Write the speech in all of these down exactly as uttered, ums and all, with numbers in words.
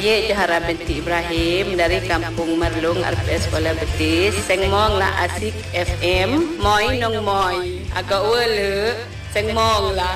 Ye Johara binti Ibrahim dari Kampung Merlung R P S Kuala Betis. Sengmong lah Asik F M. Moi nong moi. Agak wele. Sengmong lah.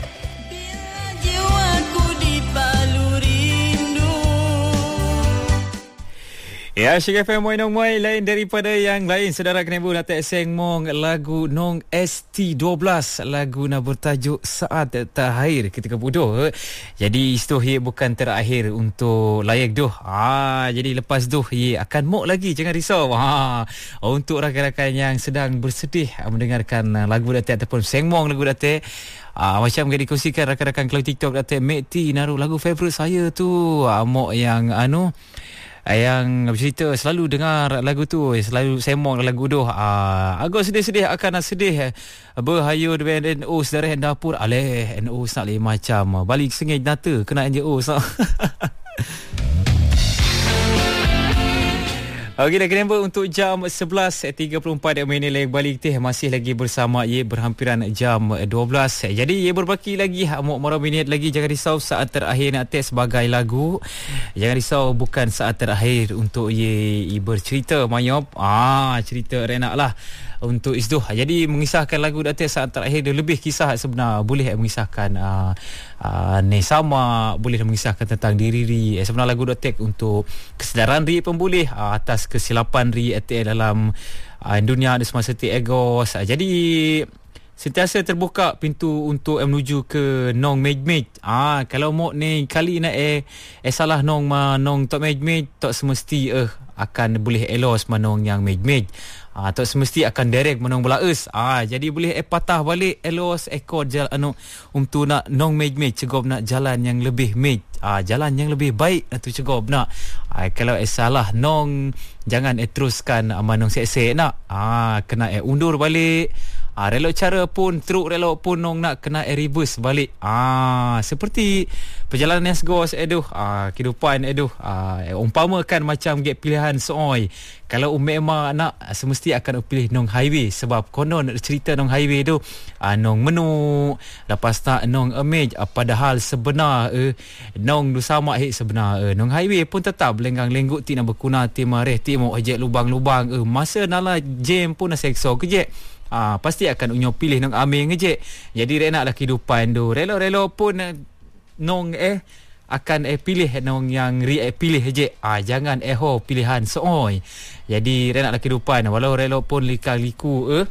Ya, Asyik F M Moi Nong Moi lain daripada yang lain. Saudara Kenembu nak seng mong lagu Nong S T dua belas, lagu nak bertajuk Saat Terakhir ketika bodoh. Jadi itu ye bukan terakhir untuk layak doh. Ah, jadi lepas doh ye akan mok lagi, jangan risau. Ha, untuk rakan-rakan yang sedang bersedih mendengarkan lagu datuk ataupun seng mong lagu datuk. Ah, macam yang dikongsikan rakan-rakan kalau TikTok datuk Mek T naruh lagu favourite saya tu. Ah, mok yang anu yang bercerita selalu dengar lagu tu, selalu semong lagu doh. Ah, agak sedih-sedih akan nak sedih. Berhayu dengan N O saudara dapur. Aleh N O nak lain macam balik sengit nata kena N J O sah. Okey dah kena untuk jam sebelas tiga puluh empat minit lagi balik teh masih lagi bersama ye berhampiran jam dua belas. Jadi ye berbaki lagi mau mara minit lagi, jangan risau saat terakhir nak test sebagai lagu. Jangan risau bukan saat terakhir untuk ye, ye bercerita mayop. Ah cerita renak lah untuk isdoh. Jadi mengisahkan lagu datuk saat terakhir dia lebih kisah sebenar, boleh mengisahkan uh, uh, ni sama, boleh mengisahkan tentang diri ri. Eh, sebenar lagu datuk untuk kesedaran ri pun boleh, uh, atas kesilapan ri dalam uh, dunia ada semasa ti egos. Uh, jadi sentiasa terbuka pintu untuk eh, menuju ke nong mej-mej. Ah kalau mau ni kali nak eh, eh salah nong ma nong tok mej-mej tok semesti eh akan boleh elos manong yang mej-mej. Ah tok semesti akan direct menong belaes. Ah jadi boleh eh patah balik elos ekor jalan anu untuk nak nong mej-mej cegop nak jalan yang lebih mej. Ah jalan yang lebih baik tu cegop nak. Ah kalau eh salah nong jangan eh teruskan manong sek-sek nak. Ah kena eh undur balik. Ah, relok cara pun, teruk relok pun nong nak kena eh reverse balik. Ah, seperti perjalanan Nesgos eduh, ah, kehidupan eduh. Ah, umpamakan macam get pilihan sooi. Kalau umema nak semesti akan pilih nong highway sebab konon cerita nong highway tu ah, nong menu lepas tak nong image ah, padahal sebenar eh nong du sama eh sebenar eh nong highway pun tetap lenggang-lenggut ti nak berkuna ti mareh ti mau ejek lubang-lubang eh masa nala jam pun nak sekso kejek. Ah, pasti akan unyo pilih nong aming ngejek. Jadi renaklah kehidupan tu. Relo-relo pun nong eh akan eh pilih nong yang ri eh pilih je. Ah jangan eh ho pilihan sooi. Jadi renaklah kehidupan walau relo pun lika-liku eh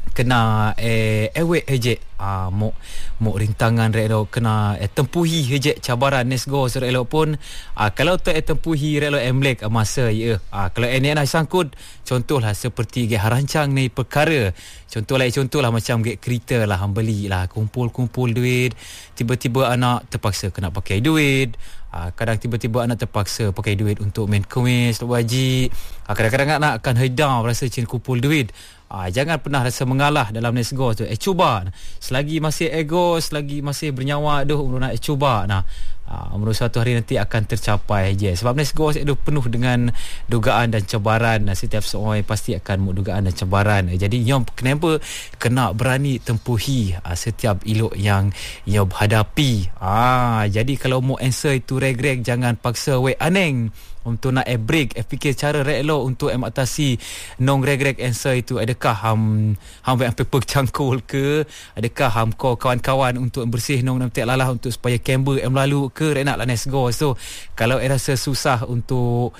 kena eh ewek je. Ah mo mo rintangan relo kena eh, tempuhi je cabaran nesgo relo pun ah kalau tak eh, tempuhi relo emlek masa ya. Ah kalau ini nak sangkut contohlah seperti ge harancang ni perkara. Contohlah contohlah macam ge kereta lah hang beli lah kumpul-kumpul duit, tiba-tiba anak terpaksa kena pakai duit. Ah kadang tiba-tiba anak terpaksa pakai duit untuk main kuis, wajib. Ah kadang-kadang anak akan hedam rasa cin kumpul duit. Ah, jangan pernah rasa mengalah dalam nesgo tu. Eh cuba. Selagi masih ego, selagi masih bernyawa aduh umur nak eh, cuba. Nah, ah, umur suatu hari nanti akan tercapai je. Sebab nesgo itu penuh dengan dugaan dan cabaran. Nah, setiap seorang pasti akan mau dugaan dan cabaran. Eh, jadi nyom kenapa kena berani tempuhi ah, setiap ilok yang nyom hadapi. Ah, jadi kalau mau answer itu reg-reg jangan paksa we aneng. Untuk nak eh break eh fikir cara relo untuk eh atasi nong reg-reg answer itu. Adakah ham ham sampai pecangkul ke, adakah ham kau kawan-kawan untuk bersih nong nanti lalah untuk supaya camber em lalu ke rek nak lah nesgo. So kalau eh rasa susah untuk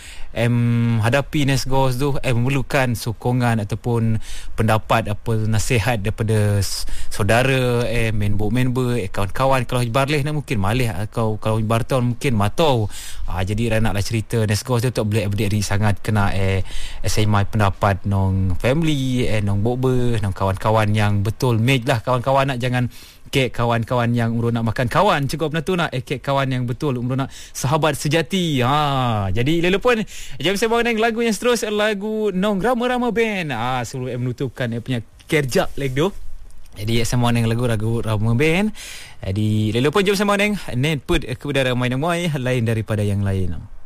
em hadapi nesgo tu eh memerlukan sokongan ataupun pendapat apa nasihat daripada saudara eh member-member eh kawan-kawan. Kalau barleh nak mungkin malih, kau kalau barton mungkin matau. Ah jadi rek naklah cerita nesgo tu tak boleh berdiri sangat kena eh S M I pendapat nong family eh nong bobe nong kawan-kawan yang betul mate lah. Kawan-kawan nak jangan kek kawan-kawan yang umur nak makan kawan cukup nak tu nak eh kek kawan yang betul umur nak sahabat sejati. Ha jadi lelu pun jam sembang dengan lagu yang seterus lagu nong Rama-Rama Band. Ah sebelum em menutupkan eh punya kerja leg tu. Jadi sembang dengan lagu-lagu Rama Band. Jadi lelu pun jam sembang dengan net put ke udara main moi lain daripada yang lain.